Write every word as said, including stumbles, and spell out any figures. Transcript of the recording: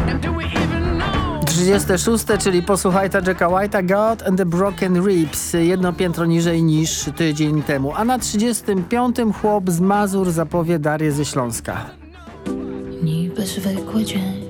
trzydzieste szóste, czyli posłuchajta Jacka White'a, God and the Broken Ribs, jedno piętro niżej niż tydzień temu. A na trzydziestym piątym chłop z Mazur zapowie Darię ze Śląska. Niby zwykły dzień,